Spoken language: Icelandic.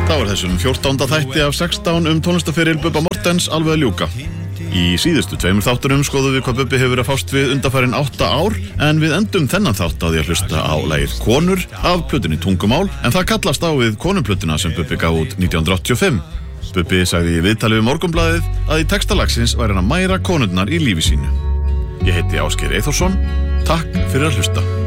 Þá þessum 14. þætti af 16 tónlistaferil Bubba Morthens alveg að ljúka. Í síðustu 2 þáttunum skoðum við hvað Bubbi hefur að fást við undanfarin 8 ár, en við endum þennan þátt á því að hlusta á lagið Konur af plötunni Tungumál, en það kallast á við Konumplötuna sem Bubbi gaf út 1985. Bubbi sagði í viðtali við Morgunblaðið að í texta lagsins væri hann að mæra konurnar í lífi sínu. Ég heiti Ásgeir Eyþórsson. Takk fyrir að hlusta.